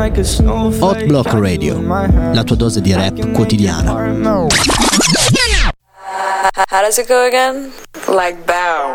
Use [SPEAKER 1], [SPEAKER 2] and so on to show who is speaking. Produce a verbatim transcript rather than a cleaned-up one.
[SPEAKER 1] Hot Block Radio, la tua dose di rap quotidiana.
[SPEAKER 2] How does it go again? Like bow.